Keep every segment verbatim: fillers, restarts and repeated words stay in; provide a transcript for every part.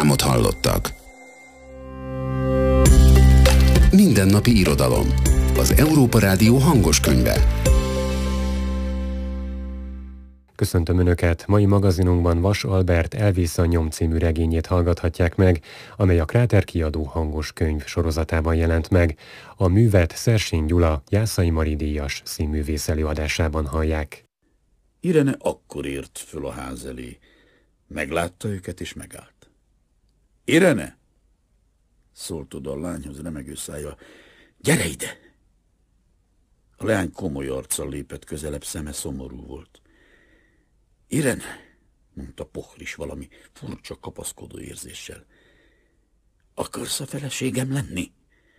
reklámot hallottak. Mindennapi irodalom. Az Európa Rádió hangos könyve. Köszöntöm Önöket! Mai magazinunkban Vas Albert Elvész a nyom című regényét hallgathatják meg, amely a Kráter kiadó hangos könyv sorozatában jelent meg. A művet Szersény Gyula Jászai Mari díjas színművész előadásában hallják. Irene akkor ért föl a ház elé. Meglátta őket és megállt. Irene! Szólt oda a lányhoz remegő szájjal. Gyere ide! A leány komoly arccal lépett közelebb, szeme szomorú volt. Irene, mondta Pohris valami furcsa kapaszkodó érzéssel. Akarsz a feleségem lenni?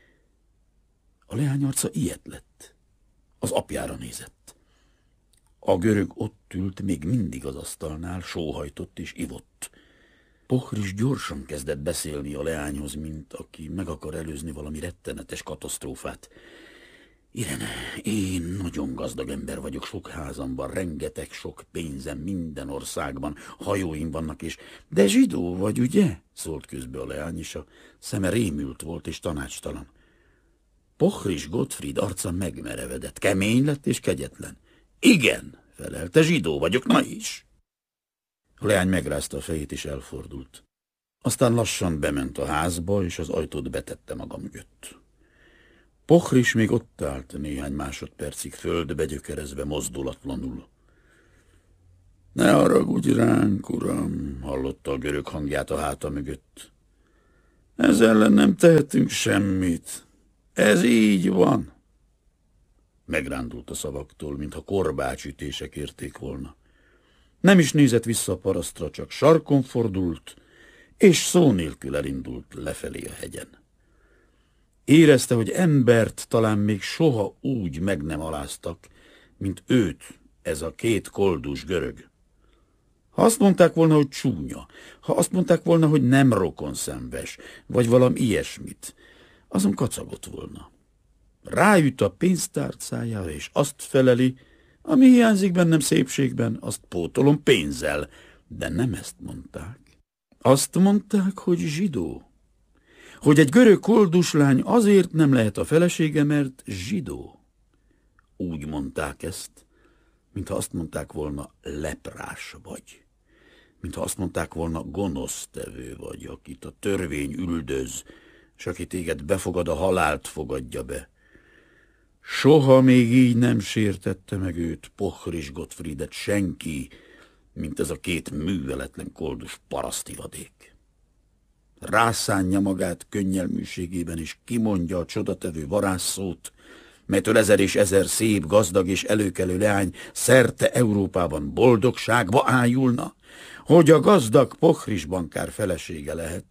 A leány arca ilyet lett. Az apjára nézett. A görög ott ült még mindig az asztalnál, sóhajtott és ivott. Pohris gyorsan kezdett beszélni a leányhoz, mint aki meg akar előzni valami rettenetes katasztrófát. Irene, én nagyon gazdag ember vagyok, sok házamban, rengeteg sok pénzem minden országban, hajóim vannak és... De zsidó vagy, ugye? Szólt közbe a leány, és a szeme rémült volt és tanácstalan. Pohris Gottfried arca megmerevedett, kemény lett és kegyetlen. Igen, felelte, zsidó vagyok, na is. A leány megrázta a fejét és elfordult. Aztán lassan bement a házba, és az ajtót betette maga mögött. Pohris még ott állt néhány másodpercig földbe gyökerezve, mozdulatlanul. Ne haragudj ránk, uram, hallotta a görög hangját a háta mögött. Ez ellen nem tehetünk semmit. Ez így van. Megrándult a szavaktól, mintha korbácsütések érték volna. Nem is nézett vissza a parasztra, csak sarkon fordult, és szó nélkül elindult lefelé a hegyen. Érezte, hogy embert talán még soha úgy meg nem aláztak, mint őt, ez a két koldus görög. Ha azt mondták volna, hogy csúnya, ha azt mondták volna, hogy nem rokonszenves, vagy valami ilyesmit, azon kacagott volna. Ráüt a pénztárcájára, és azt feleli, ami hiányzik bennem szépségben, azt pótolom pénzzel, de nem ezt mondták. Azt mondták, hogy zsidó. Hogy egy görög kolduslány azért nem lehet a felesége, mert zsidó. Úgy mondták ezt, mintha azt mondták volna, leprás vagy. Mintha azt mondták volna, gonosztevő vagy, akit a törvény üldöz, és aki téged befogad, a halált fogadja be. Soha még így nem sértette meg őt, Pohris Gottfriedet senki, mint ez a két műveletlen koldus parasztivadék. Rászánja magát könnyelműségében, és kimondja a csodatevő varázsszót, melytől ezer és ezer szép, gazdag és előkelő leány szerte Európában boldogságba ájulna, hogy a gazdag Pohris bankár felesége lehet.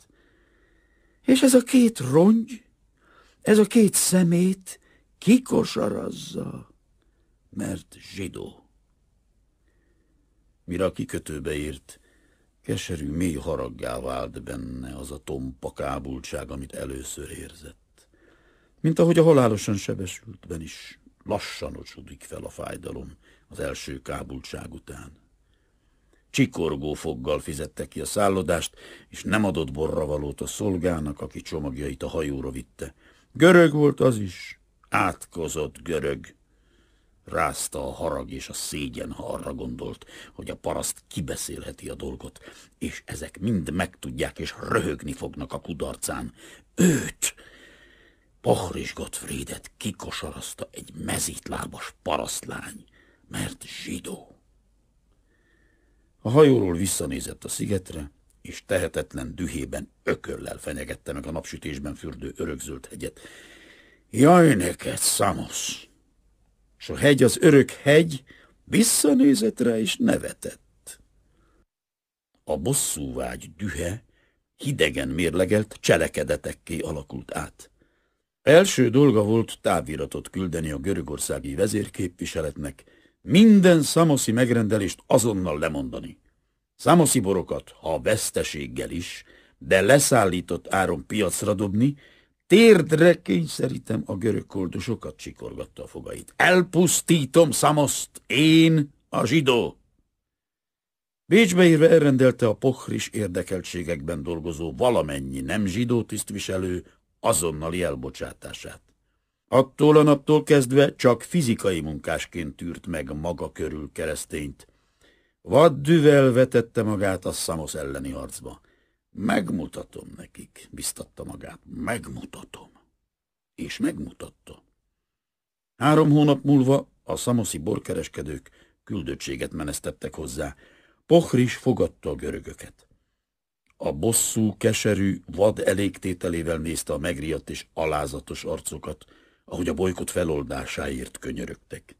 És ez a két rongy, ez a két szemét kikosarazza, mert zsidó. Mire a kikötőbe ért, keserű, mély haraggá vált benne az a tompa kábultság, amit először érzett. Mint ahogy a halálosan sebesültben is lassan ocsodik fel a fájdalom az első kábultság után. Csikorgó foggal fizette ki a szállodást, és nem adott borravalót a szolgának, aki csomagjait a hajóra vitte. Görög volt az is, átkozott görög. Rázta a harag és a szégyen, ha arra gondolt, hogy a paraszt kibeszélheti a dolgot, és ezek mind megtudják és röhögni fognak a kudarcán. Őt, Pohris Gottfriedet kikosarazta egy mezítlábas parasztlány, mert zsidó. A hajóról visszanézett a szigetre, és tehetetlen dühében ököllel fenyegette meg a napsütésben fürdő örökzöld hegyet. Jaj neked, Szamosz! S a hegy, az örök hegy visszanézett rá és nevetett. A bosszúvágy dühe hidegen mérlegelt cselekedetekké alakult át. Első dolga volt táviratot küldeni a görögországi vezérképviseletnek, minden szamoszi megrendelést azonnal lemondani. Szamoszi borokat, ha veszteséggel is, de leszállított áron piacra dobni, térdre kényszerítem a görög koldusokat, csikorgatta a fogait. Elpusztítom Szamoszt, én, a zsidó. Bécsbe érve elrendelte a pohris érdekeltségekben dolgozó valamennyi nem zsidó tisztviselő azonnali elbocsátását. Attól a naptól kezdve csak fizikai munkásként tűrt meg maga körül keresztényt. Vaddüvel vetette magát a Szamosz elleni harcba. Megmutatom nekik, biztatta magát, megmutatom. És megmutatta. Három hónap múlva a szamoszi borkereskedők küldöttséget menesztettek hozzá. Pohris fogadta a görögöket. A bosszú, keserű, vad elégtételével nézte a megriadt és alázatos arcokat, ahogy a bolykot feloldásáért könyörögtek.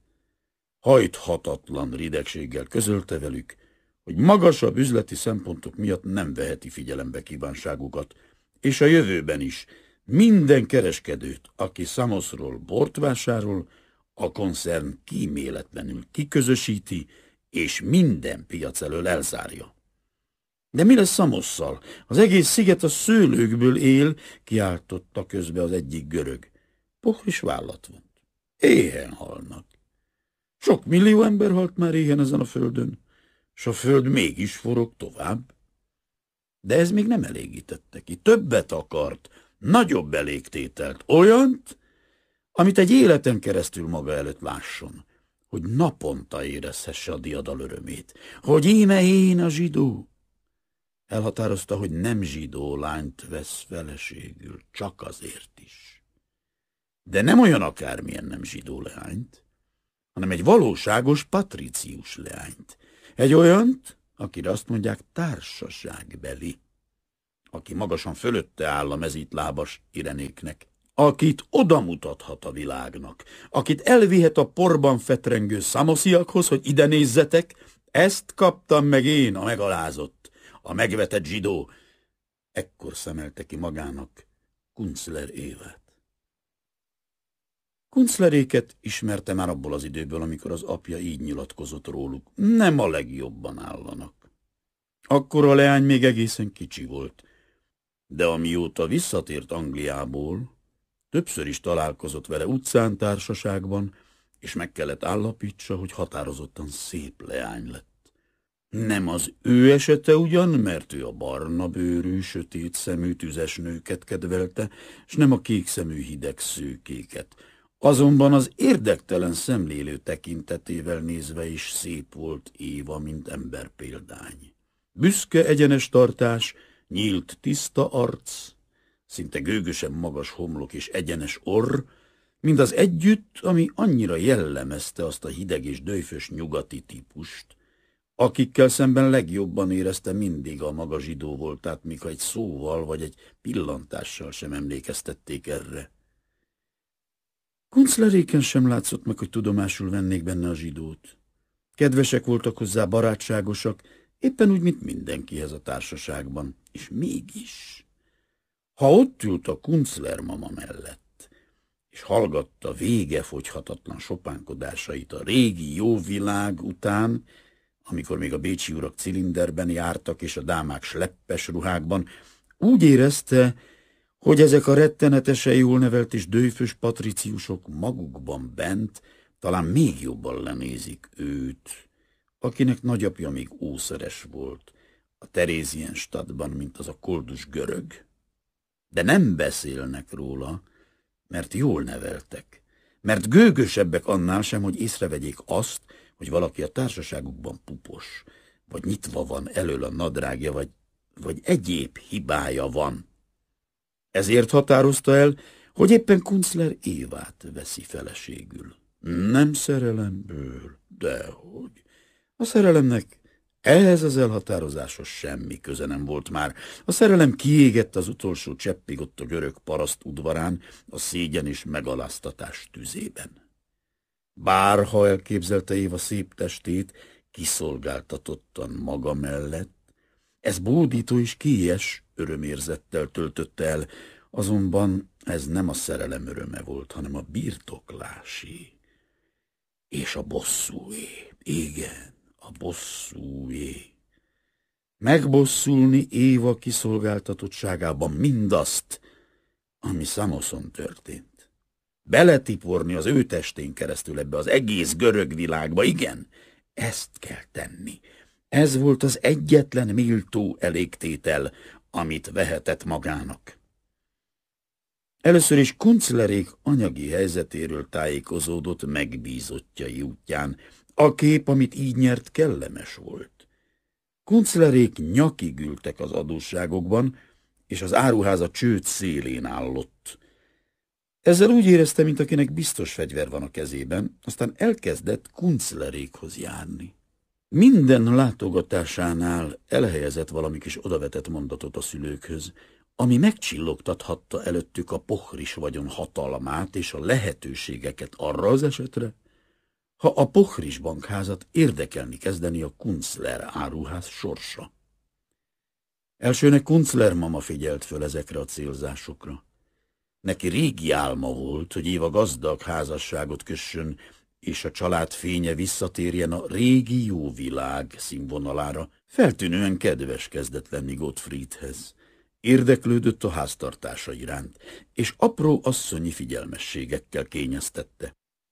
Hajthatatlan ridegséggel közölte velük, hogy magasabb üzleti szempontok miatt nem veheti figyelembe kívánságukat, és a jövőben is minden kereskedőt, aki Szamoszról bort vásárol, a koncern kíméletlenül kiközösíti, és minden piac elől elzárja. De mi lesz Szamosszal? Az egész sziget a szőlőkből él, kiáltotta közbe az egyik görög. Pohris vállat vont. Éhen halnak. Sok millió ember halt már éhen ezen a földön, s a föld mégis forog tovább. De ez még nem elégítette ki. Többet akart, nagyobb elégtételt, olyant, amit egy életen keresztül maga előtt lásson, hogy naponta érezhesse a diadal örömét, hogy íme én a zsidó. Elhatározta, hogy nem zsidó lányt vesz feleségül, csak azért is. De nem olyan akármilyen nem zsidó leányt, hanem egy valóságos patricius leányt. Egy olyant, akire azt mondják társaságbeli, aki magasan fölötte áll a mezítlábas Irenéknek, akit odamutathat a világnak, akit elvihet a porban fetrengő szamosziakhoz, hogy ide nézzetek, ezt kaptam meg én, a megalázott, a megvetett zsidó. Ekkor szemelte ki magának Kunzler Évát. Kunzleréket ismerte már abból az időből, amikor az apja így nyilatkozott róluk. Nem a legjobban állanak. Akkor a leány még egészen kicsi volt, de amióta visszatért Angliából, többször is találkozott vele utcán, társaságban, és meg kellett állapítsa, hogy határozottan szép leány lett. Nem az ő esete ugyan, mert ő a barna bőrű, sötét szemű tüzes nőket kedvelte, és nem a kék szemű hideg szőkéket. Azonban az érdektelen szemlélő tekintetével nézve is szép volt Éva, mint emberpéldány. Büszke egyenes tartás, nyílt tiszta arc, szinte gőgösen magas homlok és egyenes orr, mindaz együtt, ami annyira jellemezte azt a hideg és döjfös nyugati típust, akikkel szemben legjobban érezte mindig a maga zsidó voltát, míg egy szóval vagy egy pillantással sem emlékeztették erre. Kunzleréken sem látszott meg, hogy tudomásul vennék benne a zsidót. Kedvesek voltak hozzá, barátságosak, éppen úgy, mint mindenkihez a társaságban, és mégis, ha ott ült a Kunzler mama mellett, és hallgatta végefogyhatatlan sopánkodásait a régi jó világ után, amikor még a bécsi urak cilinderben jártak, és a dámák sleppes ruhákban, úgy érezte, hogy ezek a rettenetesen jól nevelt és dőfös patriciusok magukban bent talán még jobban lenézik őt, akinek nagyapja még ószeres volt a Terézienstadtban, mint az a koldus görög. De nem beszélnek róla, mert jól neveltek, mert gőgösebbek annál sem, hogy észrevegyék azt, hogy valaki a társaságukban pupos, vagy nyitva van elől a nadrágja, vagy, vagy egyéb hibája van. Ezért határozta el, hogy éppen Kunzler Évát veszi feleségül. Nem szerelemből, dehogy. A szerelemnek ehhez az elhatározáshoz semmi köze nem volt már. A szerelem kiégett az utolsó cseppig ott a görög paraszt udvarán, a szégyen és megaláztatás tüzében. Bárha elképzelte Éva szép testét, kiszolgáltatottan maga mellett, ez bódító és kies örömérzettel töltötte el, azonban ez nem a szerelem öröme volt, hanem a birtoklásé és a bosszúé. Igen, a bosszúé. Megbosszulni Éva kiszolgáltatottságában mindazt, ami Szamoszon történt. Beletiporni az ő testén keresztül ebbe az egész görög világba, igen, ezt kell tenni. Ez volt az egyetlen méltó elégtétel, amit vehetett magának. Először is Kunzlerék anyagi helyzetéről tájékozódott megbízottjai útján. A kép, amit így nyert, kellemes volt. Kunzlerék nyakig ültek az adósságokban, és az áruháza csőd szélén állott. Ezzel úgy érezte, mint akinek biztos fegyver van a kezében, aztán elkezdett Kunzlerékhoz járni. Minden látogatásánál elhelyezett valami kis odavetett mondatot a szülőkhöz, ami megcsillogtathatta előttük a Pochris vagyon hatalmát és a lehetőségeket arra az esetre, ha a Pochris bankházat érdekelni kezdeni a Kunzler áruház sorsa. Elsőnek Kunzler mama figyelt föl ezekre a célzásokra. Neki régi álma volt, hogy Éva gazdag házasságot kössön, és a család fénye visszatérjen a régi jó világ színvonalára. Feltűnően kedves kezdett lenni Gottfriedhez. Érdeklődött a háztartása iránt, és apró asszonyi figyelmességekkel kényeztette.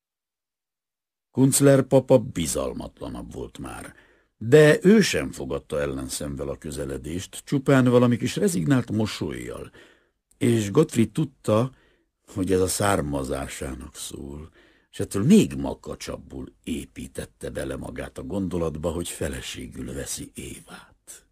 Kunzler papa bizalmatlanabb volt már, de ő sem fogadta ellenszemvel a közeledést, csupán valami kis rezignált mosollyal, és Gottfried tudta, hogy ez a származásának szól, és ettől még makacsabbul építette bele magát a gondolatba, hogy feleségül veszi Évát.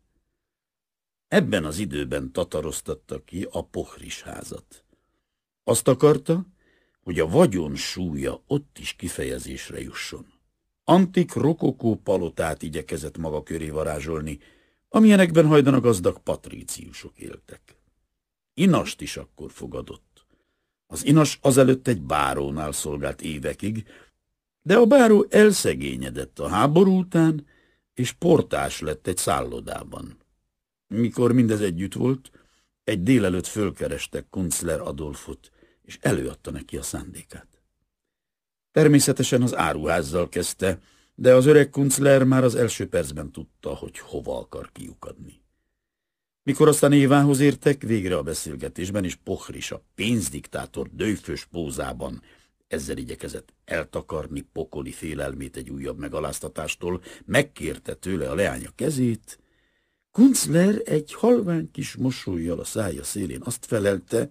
Ebben az időben tataroztatta ki a Pochris házat. Azt akarta, hogy a vagyon súlya ott is kifejezésre jusson. Antik rokokó palotát igyekezett maga köré varázsolni, amilyenekben hajdan a gazdag patríciusok éltek. Inast is akkor fogadott. Az inas azelőtt egy bárónál szolgált évekig, de a báró elszegényedett a háború után, és portás lett egy szállodában. Mikor mindez együtt volt, egy délelőtt fölkerestek Kunzler Adolfot, és előadta neki a szándékát. Természetesen az áruházzal kezdte, de az öreg Kunzler már az első percben tudta, hogy hova akar kiukadni. Mikor aztán Évához értek, végre a beszélgetésben, és Pochris a pénzdiktátor dőfös pózában ezzel igyekezett eltakarni pokoli félelmét egy újabb megaláztatástól, megkérte tőle a leánya kezét, Kunzler egy halvány kis mosollyal a szája szélén azt felelte,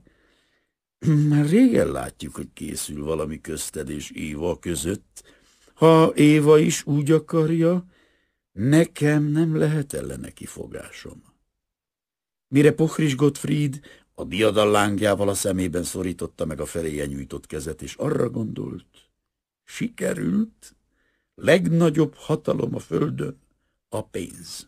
már régen látjuk, hogy készül valami közted és Éva között. Ha Éva is úgy akarja, nekem nem lehet ellene kifogásom. Mire Pochris Gottfried a diadallángjával a szemében szorította meg a feléje nyújtott kezet, és arra gondolt, sikerült, legnagyobb hatalom a földön a pénz.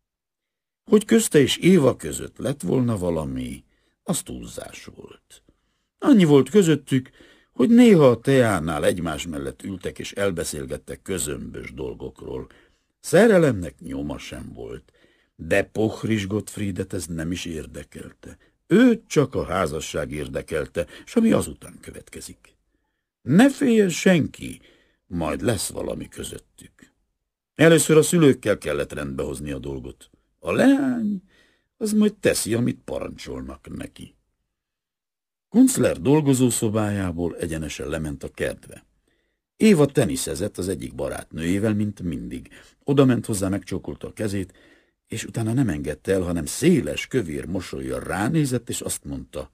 Hogy közte és Éva között lett volna valami, az túlzás volt. Annyi volt közöttük, hogy néha a teánál egymás mellett ültek és elbeszélgettek közömbös dolgokról. Szerelemnek nyoma sem volt, de Pochris Gottfriedet ez nem is érdekelte. Őt csak a házasság érdekelte, s ami azután következik. Ne féljen senki, majd lesz valami közöttük. Először a szülőkkel kellett rendbehozni a dolgot. A leány az majd teszi, amit parancsolnak neki. Kunzler dolgozószobájából egyenesen lement a kertbe. Éva teniszezett az egyik barátnőjével, mint mindig. Oda ment hozzá, megcsókolta a kezét, és utána nem engedte el, hanem széles, kövér mosollyal ránézett, és azt mondta,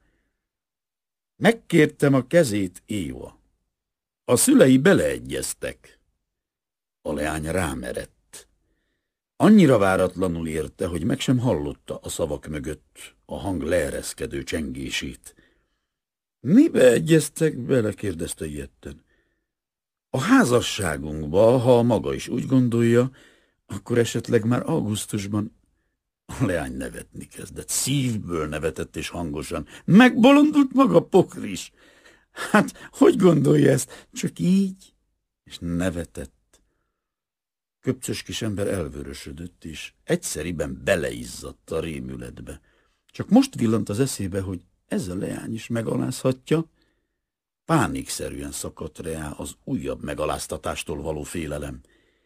megkértem a kezét, Éva. A szülei beleegyeztek. A leány rámerett. Annyira váratlanul érte, hogy meg sem hallotta a szavak mögött a hang leereszkedő csengését. Mibe egyeztek bele? Kérdezte ijedten. A házasságunkba, ha maga is úgy gondolja, akkor esetleg már augusztusban. A leány nevetni kezdett. Szívből nevetett és hangosan. Megbolondult maga, Pochris? Hát, hogy gondolja ezt? Csak így? És nevetett. Köpcös kis ember elvörösödött, és egyszeriben beleizzadt a rémületbe. Csak most villant az eszébe, hogy ez a leány is megalázhatja. Pánikszerűen szakadt rá az újabb megaláztatástól való félelem.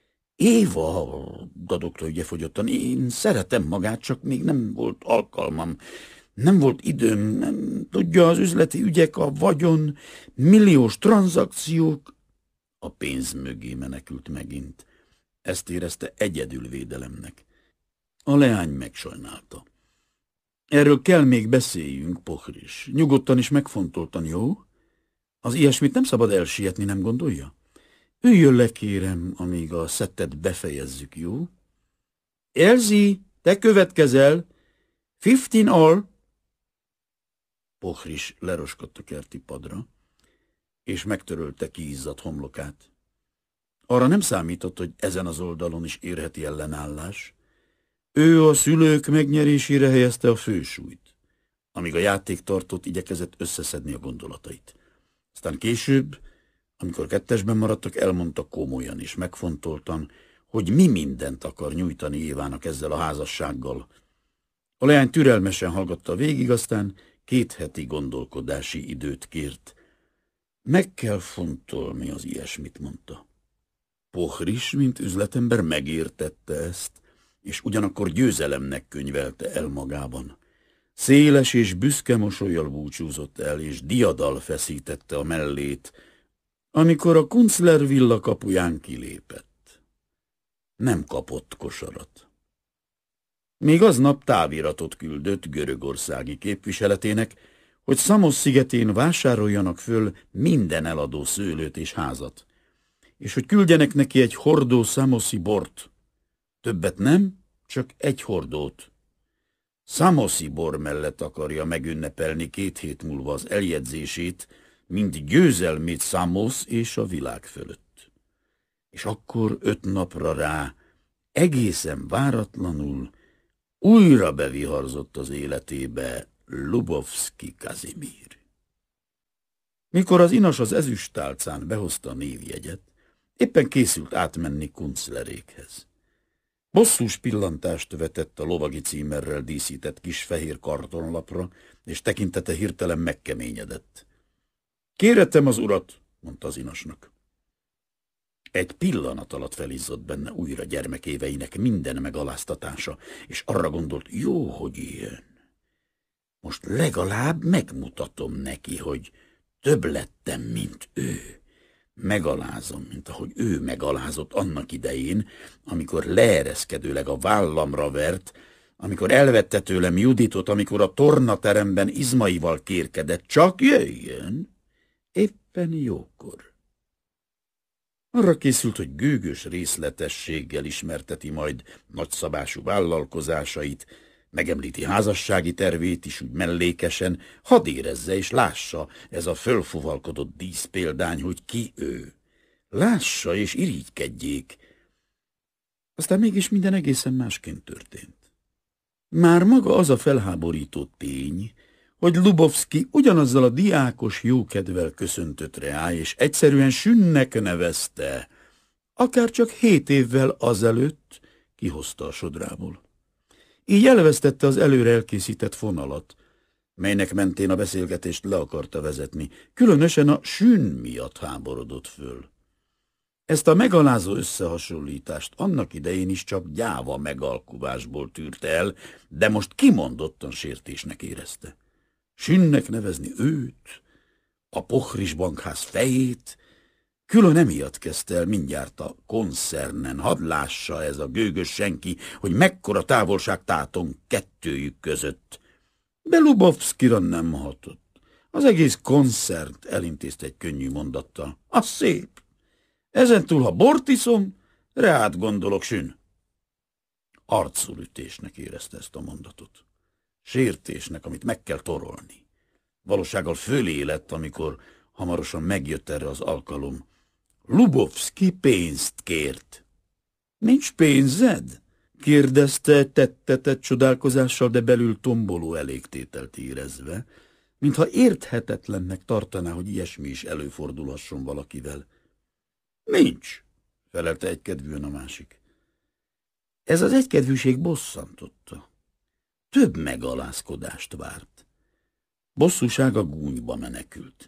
Éva, dadogta ügyefogyottan, én szeretem magát, csak még nem volt alkalmam, nem volt időm, nem tudja, az üzleti ügyek, a vagyon, milliós tranzakciók. A pénz mögé menekült megint. Ezt érezte egyedül védelemnek. A leány megsajnálta. Erről kell még beszéljünk, Pohris. Nyugodtan és megfontoltan, jó? Az ilyesmit nem szabad elsietni, nem gondolja? Üljön le, kérem, amíg a szettet befejezzük, jó? Elzi, te következel! Fifteen all! Pohris leroskadt a kerti padra, és megtörölte kiizzadt homlokát. Arra nem számított, hogy ezen az oldalon is érheti ellenállás. Ő a szülők megnyerésére helyezte a fősúlyt, amíg a játéktartót igyekezett összeszedni a gondolatait. Aztán később, amikor kettesben maradtak, elmondta komolyan és megfontoltan, hogy mi mindent akar nyújtani Évának ezzel a házassággal. A leány türelmesen hallgatta végig, aztán két heti gondolkodási időt kért. Meg kell fontolni az ilyesmit, mondta. Pohris, mint üzletember megértette ezt, és ugyanakkor győzelemnek könyvelte el magában. Széles és büszke mosollyal búcsúzott el, és diadal feszítette a mellét, amikor a Kunzler villa kapuján kilépett. Nem kapott kosarat. Még aznap táviratot küldött görögországi képviseletének, hogy Samos szigetén vásároljanak föl minden eladó szőlőt és házat, és hogy küldjenek neki egy hordó szamoszi bort. Többet nem, csak egy hordót. Szamoszi bor mellett akarja megünnepelni két hét múlva az eljegyzését, mint győzelmét Samos és a világ fölött. És akkor öt napra rá, egészen váratlanul, újra beviharzott az életébe Lubovszki Kazimír. Mikor az inas az ezüsttálcán behozta a névjegyet, éppen készült átmenni Kunzlerékhez. Bosszús pillantást vetett a lovagi címerrel díszített kis fehér kartonlapra, és tekintete hirtelen megkeményedett. Kérettem az urat, mondta az inasnak. Egy pillanat alatt felizzott benne újra gyermekéveinek minden megaláztatása, és arra gondolt, jó, hogy ilyen. Most legalább megmutatom neki, hogy több lettem, mint ő. Megalázom, mint ahogy ő megalázott annak idején, amikor leereszkedőleg a vállamra vert, amikor elvette tőlem Juditot, amikor a tornateremben izmaival kérkedett. Csak jöjjön, éppen jókor. Arra készült, hogy gőgös részletességgel ismerteti majd nagyszabású vállalkozásait, megemlíti házassági tervét is úgy mellékesen, hadd érezze és lássa ez a fölfuvalkodott díszpéldány, hogy ki ő. Lássa és irigykedjék. Aztán mégis minden egészen másként történt. Már maga az a felháborító tény, hogy Lubovszki ugyanazzal a diákos jókedvel köszöntött rá, és egyszerűen Sünnek nevezte, akár csak hét évvel azelőtt kihozta a sodrából. Így elvesztette az előre elkészített fonalat, melynek mentén a beszélgetést le akarta vezetni, különösen a Sün miatt háborodott föl. Ezt a megalázó összehasonlítást annak idején is csak gyáva megalkuvásból tűrte el, de most kimondottan sértésnek érezte. Sünnek nevezni őt, a Pohris bankház fejét, külön emiatt kezdte el mindjárt a koncernen, hadd lássa ez a gőgös senki, hogy mekkora távolság tátong kettőjük között. De Lubovszkira nem hatott. Az egész koncernt elintézte egy könnyű mondattal. Az szép! Ezentúl, ha bort iszom, reád gondolok, Sün. Arcszurütésnek érezte ezt a mondatot. Sértésnek, amit meg kell torolni. Valósággal fölé lett, amikor hamarosan megjött erre az alkalom. Lubovszki pénzt kért. Nincs pénzed? Kérdezte tettetett csodálkozással, de belül tomboló elégtételt érezve, mintha érthetetlennek tartaná, hogy ilyesmi is előfordulhasson valakivel. Nincs, felelte egykedvűen a másik. Ez az egykedvűség bosszantotta. Több megalázkodást várt. Bosszúsága gúnyba menekült.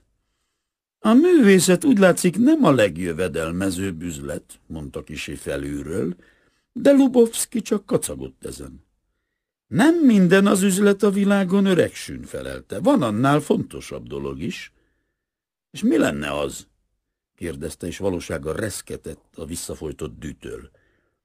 A művészet úgy látszik nem a legjövedelmezőbb üzlet, mondta kisé felülről, de Lubovszki csak kacagott ezen. Nem minden az üzlet a világon, öreg Sün, felelte. Van annál fontosabb dolog is. És mi lenne az? Kérdezte, és valósággal reszketett a visszafolytott dűtől.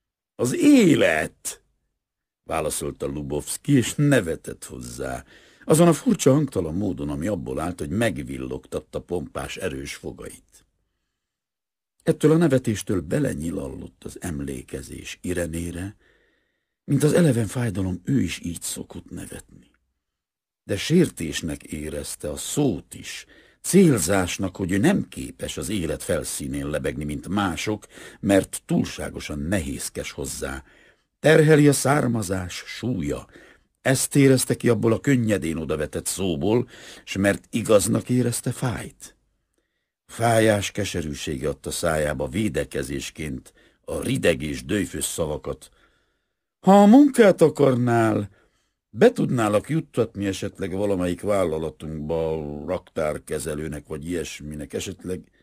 Az élet! Válaszolta Lubovszki, és nevetett hozzá, azon a furcsa hangtalan módon, ami abból állt, hogy megvillogtatta pompás erős fogait. Ettől a nevetéstől belenyilallott az emlékezés Irenére, mint az eleven fájdalom, ő is így szokott nevetni. De sértésnek érezte a szót is, célzásnak, hogy ő nem képes az élet felszínén lebegni, mint mások, mert túlságosan nehézkes hozzá. Terheli a származás súlya. Ezt érezte ki abból a könnyedén odavetett szóból, s mert igaznak érezte, fájt. Fájás keserűsége adta szájába védekezésként a rideg és dőfös szavakat. Ha a munkát akarnál, be tudnálak juttatni esetleg valamelyik vállalatunkba, raktárkezelőnek vagy ilyesminek, esetleg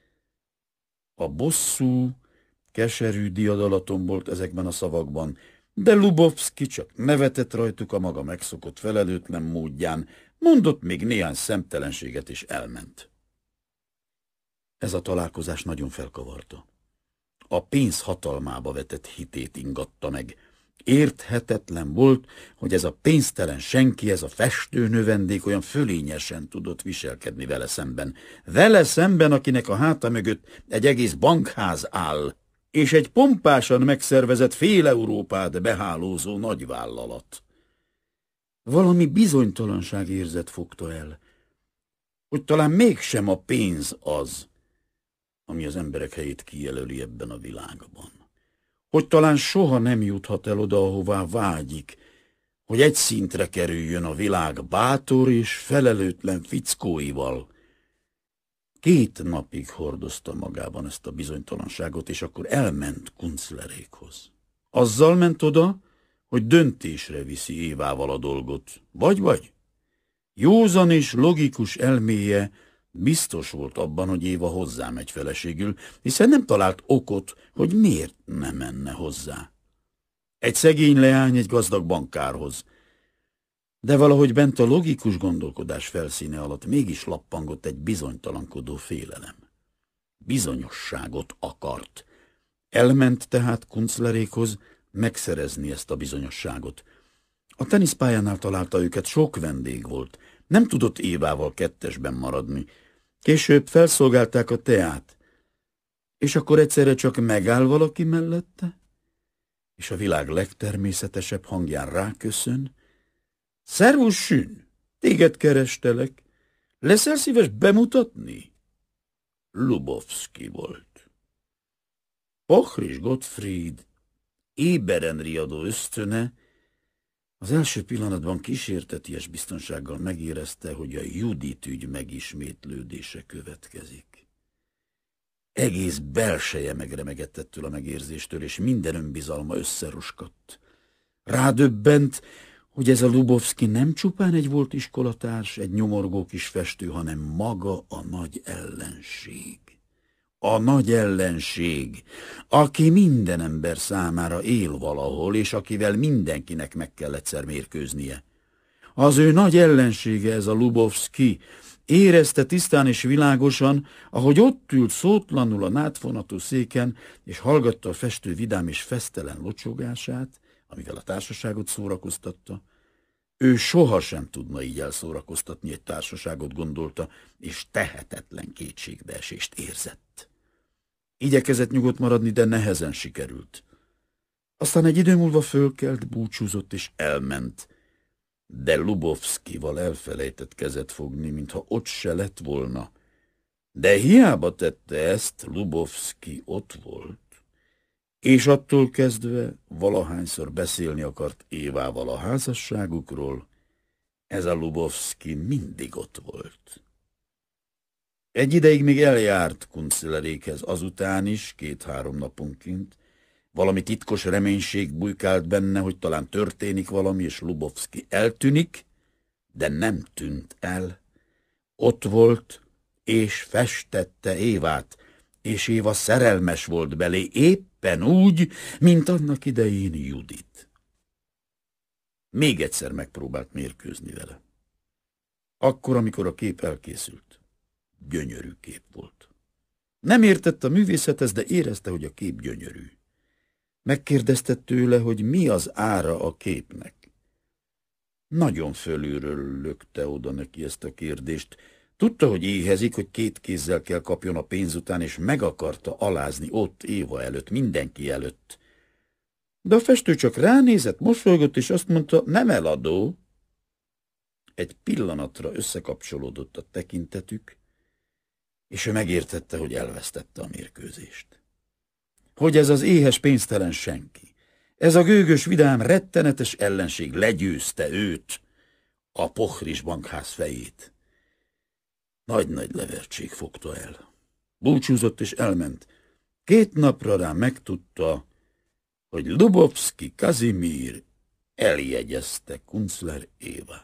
a bosszú, keserű diadalatom volt ezekben a szavakban, de Lubovszki csak nevetett rajtuk a maga megszokott felelőtlen módján, mondott még néhány szemtelenséget és elment. Ez a találkozás nagyon felkavarta. A pénz hatalmába vetett hitét ingatta meg. Érthetetlen volt, hogy ez a pénztelen senki, ez a festő növendék olyan fölényesen tudott viselkedni vele szemben. Vele szemben, akinek a háta mögött egy egész bankház áll, és egy pompásan megszervezett fél Európát behálózó nagyvállalat. Valami bizonytalanság érzet fogta el, hogy talán mégsem a pénz az, ami az emberek helyét kijelöli ebben a világban. Hogy talán soha nem juthat el oda, ahová vágyik, hogy egy szintre kerüljön a világ bátor és felelőtlen fickóival. Két napig hordozta magában ezt a bizonytalanságot, és akkor elment Kunzlerékhoz. Azzal ment oda, hogy döntésre viszi Évával a dolgot. Vagy-vagy. Józan és logikus elméje biztos volt abban, hogy Éva hozzá megy feleségül, hiszen nem talált okot, hogy miért ne menne hozzá. Egy szegény leány egy gazdag bankárhoz. De valahogy bent a logikus gondolkodás felszíne alatt mégis lappangott egy bizonytalankodó félelem. Bizonyosságot akart. Elment tehát Kunzlerékhoz megszerezni ezt a bizonyosságot. A teniszpályánál találta őket, sok vendég volt. Nem tudott Évával kettesben maradni. Később felszolgálták a teát. És akkor egyszerre csak megáll valaki mellette, és a világ legtermészetesebb hangján ráköszön. Szervusz, Sün, téged kerestelek. Leszel szíves bemutatni? Lubovszki volt. Pachris Gottfried éberen riadó ösztöne az első pillanatban kísérteties biztonsággal megérezte, hogy a Judit ügy megismétlődése következik. Egész belseje megremegett ettől a megérzéstől, és minden önbizalma összeroskadt. Rádöbbent, hogy ez a Lubovszki nem csupán egy volt iskolatárs, egy nyomorgó kis festő, hanem maga a nagy ellenség. A nagy ellenség, aki minden ember számára él valahol, és akivel mindenkinek meg kell egyszer mérkőznie. Az ő nagy ellensége, ez a Lubovszki, érezte tisztán és világosan, ahogy ott ült szótlanul a nátfonatú széken, és hallgatta a festő vidám és fesztelen locsogását, amivel a társaságot szórakoztatta. Ő sohasem tudna így elszórakoztatni egy társaságot, gondolta, és tehetetlen kétségbeesést érzett. Igyekezett nyugodt maradni, de nehezen sikerült. Aztán egy idő múlva fölkelt, búcsúzott és elment, de Lubovszkival elfelejtett kezet fogni, mintha ott se lett volna. De hiába tette ezt, Lubovszki ott volt, és attól kezdve valahányszor beszélni akart Évával a házasságukról, ez a Lubovszki mindig ott volt. Egy ideig még eljárt Kunzlerékhez, azután is, két-három naponként. Valami titkos reménység bujkált benne, hogy talán történik valami, és Lubovszki eltűnik, de nem tűnt el. Ott volt, és festette Évát, és Éva szerelmes volt belé, éppen úgy, mint annak idején Judit. Még egyszer megpróbált mérkőzni vele. Akkor, amikor a kép elkészült. Gyönyörű kép volt. Nem értett a művészethez, de érezte, hogy a kép gyönyörű. Megkérdezte tőle, hogy mi az ára a képnek. Nagyon fölülről lökte oda neki ezt a kérdést. Tudta, hogy éhezik, hogy két kézzel kell kapjon a pénz után, és meg akarta alázni ott Éva előtt, mindenki előtt. De a festő csak ránézett, mosolygott, és azt mondta, nem eladó. Egy pillanatra összekapcsolódott a tekintetük, és ő megértette, hogy elvesztette a mérkőzést. Hogy ez az éhes pénztelen senki, ez a gőgös, vidám, rettenetes ellenség legyőzte őt, a Pohris bankház fejét. Nagy-nagy levertség fogta el. Búcsúzott és elment. Két napra rá megtudta, hogy Lubovszki Kazimír eljegyezte Kunzler Évát.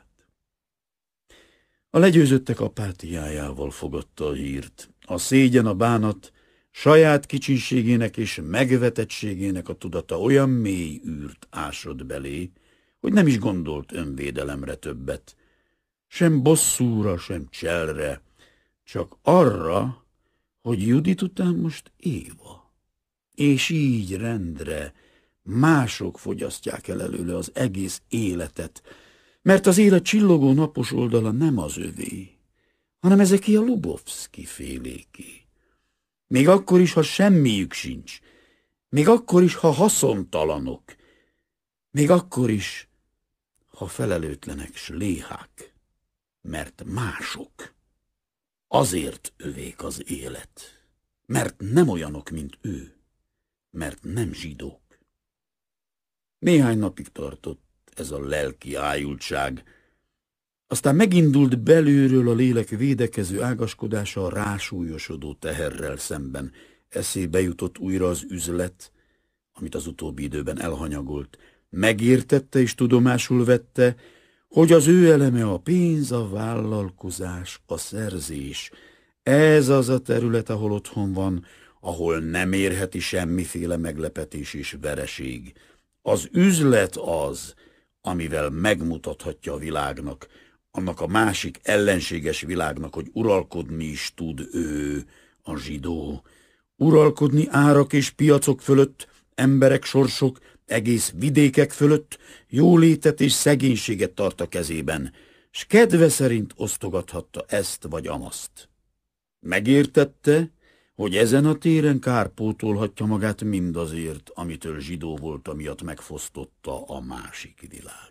A legyőzöttek apátiájával fogadta a hírt. A szégyen, a bánat, saját kicsinségének és megvetettségének a tudata olyan mély űrt ásott belé, hogy nem is gondolt önvédelemre többet. Sem bosszúra, sem cselre, csak arra, hogy Judit után most Éva. És így rendre mások fogyasztják el előle az egész életet, mert az élet csillogó napos oldala nem az övé, hanem ezeké a Lubovszki féléké. Még akkor is, ha semmiük sincs, még akkor is, ha haszontalanok, még akkor is, ha felelőtlenek s léhák, mert mások. Azért övék az élet, mert nem olyanok, mint ő, mert nem zsidók. Néhány napig tartott ez a lelki ájultság, aztán megindult belülről a lélek védekező ágaskodása a rásúlyosodó teherrel szemben. Eszébe jutott újra az üzlet, amit az utóbbi időben elhanyagolt. Megértette és tudomásul vette, hogy az ő eleme a pénz, a vállalkozás, a szerzés. Ez az a terület, ahol otthon van, ahol nem érheti semmiféle meglepetés és vereség. Az üzlet az, amivel megmutathatja a világnak, annak a másik ellenséges világnak, hogy uralkodni is tud ő, a zsidó. Uralkodni árak és piacok fölött, emberek, sorsok, egész vidékek fölött, jólétet és szegénységet tart a kezében, s kedve szerint osztogathatta ezt vagy amazt. Megértette, hogy ezen a téren kárpótolhatja magát mindazért, amitől zsidó volt, amiatt megfosztotta a másik világ.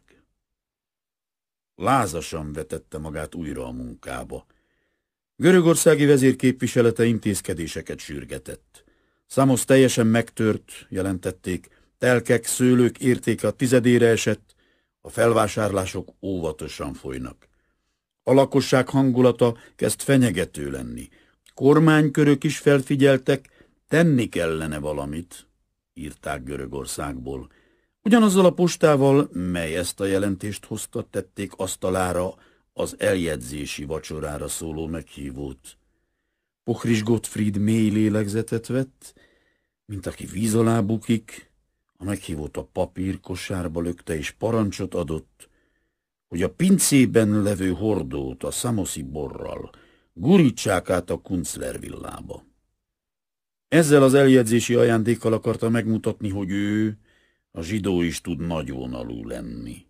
Lázasan vetette magát újra a munkába. Görögországi vezérképviselete intézkedéseket sürgetett. Szamosz teljesen megtört, jelentették, telkek, szőlők értéke a tizedére esett, a felvásárlások óvatosan folynak. A lakosság hangulata kezd fenyegető lenni. Kormánykörök is felfigyeltek, tenni kellene valamit, írták Görögországból. Ugyanazzal a postával, mely ezt a jelentést hozta, tették asztalára az eljegyzési vacsorára szóló meghívót. Pohris Gottfried mély lélegzetet vett, mint aki víz alá bukik, a meghívót a papír kosárba lökte és parancsot adott, hogy a pincében levő hordót a szamoszi borral gurítsák át a Kunzler villába. Ezzel az eljegyzési ajándékkal akarta megmutatni, hogy ő, a zsidó is tud nagyvonalú lenni.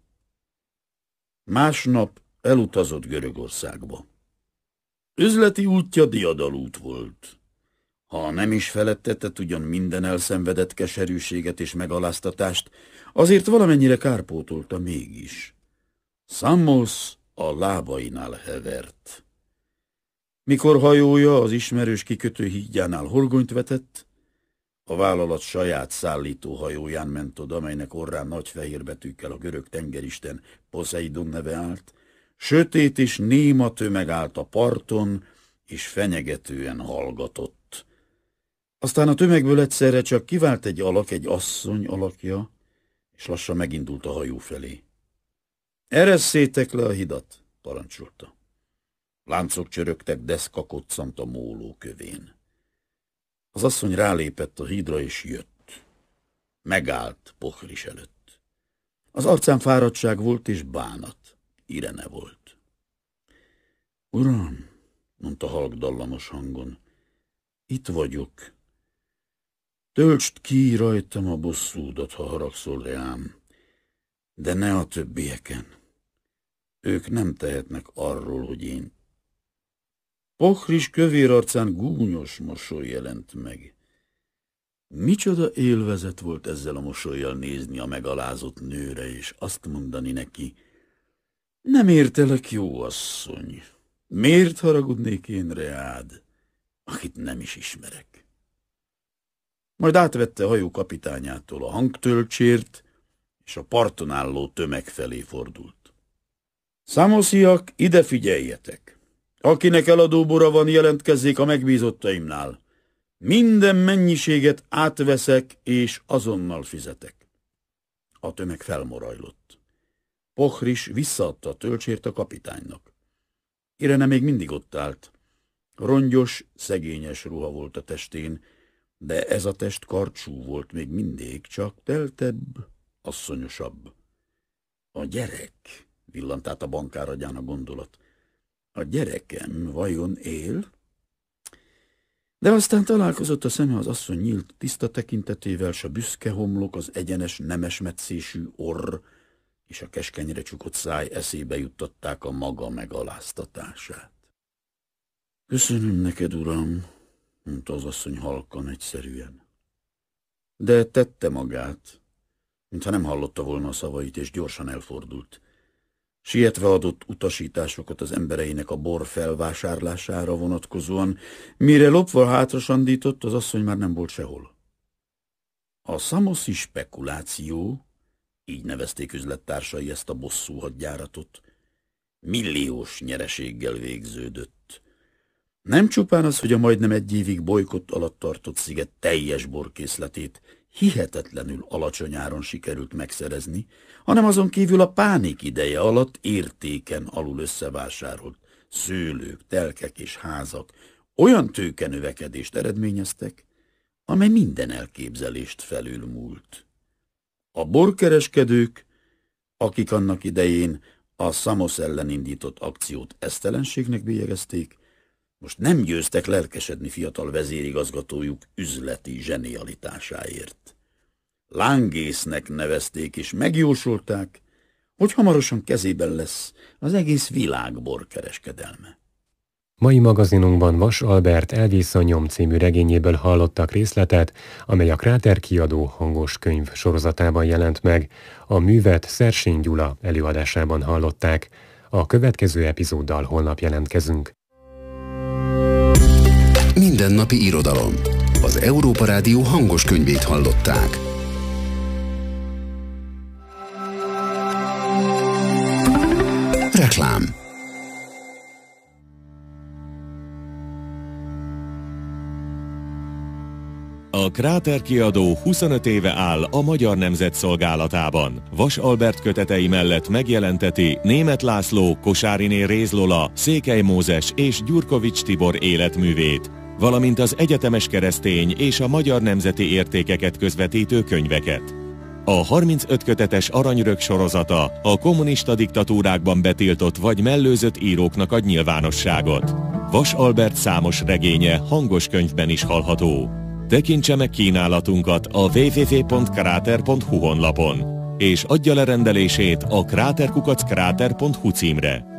Másnap elutazott Görögországba. Üzleti útja diadalút volt. Ha nem is feledtetett ugyan minden elszenvedett keserűséget és megaláztatást, azért valamennyire kárpótolta mégis. Szamosz a lábainál hevert. Mikor hajója az ismerős kikötő hídjánál horgonyt vetett, a vállalat saját szállító hajóján ment oda, amelynek orrán nagy fehér betűkkel a görög tengeristen Poseidon neve állt. Sötét és néma tömeg állt a parton, és fenyegetően hallgatott. Aztán a tömegből egyszerre csak kivált egy alak, egy asszony alakja, és lassan megindult a hajó felé. Eresszétek le a hidat, parancsolta. Láncok csörögtek, deszka koccant a móló kövén. Az asszony rálépett a hídra, és jött. Megállt Pohris előtt. Az arcán fáradtság volt és bánat. Irene volt. Uram, mondta halk dallamos hangon, itt vagyok. Töltsd ki rajtam a bosszúdat, ha haragszol rám, de ne a többieken. Ők nem tehetnek arról, hogy én. Pohris kövér arcán gúnyos mosoly jelent meg. Micsoda élvezet volt ezzel a mosollyal nézni a megalázott nőre, és azt mondani neki, nem értelek, jó asszony, miért haragudnék én reád, akit nem is ismerek. Majd átvette hajó kapitányától a hangtölcsért, és a parton álló tömeg felé fordult. Szamosziak, ide figyeljetek! Akinek eladó bora van, jelentkezzék a megbízottaimnál. Minden mennyiséget átveszek, és azonnal fizetek. A tömeg felmorajlott. Pohris visszaadta a tölcsért a kapitánynak. Irene még mindig ott állt. Rongyos, szegényes ruha volt a testén, de ez a test karcsú volt még mindig, csak teltebb, asszonyosabb. A gyerek, villant át a bankár agyán a gondolat. A gyerekem vajon él? De aztán találkozott a szeme az asszony nyílt tiszta tekintetével, s a büszke homlok, az egyenes, nemes metszésű orr és a keskenyre csukott száj eszébe juttatták a maga megaláztatását. Köszönöm neked, uram, mondta az asszony halkan, egyszerűen. De tette magát, mintha nem hallotta volna a szavait, és gyorsan elfordult. Sietve adott utasításokat az embereinek a bor felvásárlására vonatkozóan, mire lopva hátra sandított, az asszony már nem volt sehol. A szamoszi spekuláció, így nevezték üzlettársai ezt a bosszú hadjáratot, milliós nyereséggel végződött. Nem csupán az, hogy a majdnem egy évig bolykott alatt tartott sziget teljes borkészletét hihetetlenül alacsony áron sikerült megszerezni, hanem azon kívül a pánik ideje alatt értéken alul összevásárolt szőlők, telkek és házak olyan tőkenövekedést eredményeztek, amely minden elképzelést felülmúlt. A borkereskedők, akik annak idején a Samos ellen indított akciót esztelenségnek bélyegezték, most nem győztek lelkesedni fiatal vezérigazgatójuk üzleti zsenialitásáért. Lángésznek nevezték és megjósolták, hogy hamarosan kezében lesz az egész világ borkereskedelme. Mai magazinunkban Vas Albert Elvész a nyom című regényéből hallottak részletet, amely a Kráter kiadó hangos könyv sorozatában jelent meg. A művet Szersény Gyula előadásában hallották. A következő epizóddal holnap jelentkezünk. Mindennapi irodalom. Az Európa Rádió hangos könyvét hallották. Reklám. A Kráter kiadó huszonöt éve áll a Magyar Nemzet szolgálatában. Vas Albert kötetei mellett megjelenteti Németh László, Kosáriné Réz Lola, Székely Mózes és Gyurkovics Tibor életművét, valamint az egyetemes keresztény és a magyar nemzeti értékeket közvetítő könyveket. A harmincöt kötetes Aranyrög sorozata a kommunista diktatúrákban betiltott vagy mellőzött íróknak ad nyilvánosságot. Vas Albert számos regénye hangos könyvben is hallható. Tekintse meg kínálatunkat a double-u double-u double-u pont kráter pont hu honlapon, és adja le rendelését a kráter kukac kráter pont hu címre.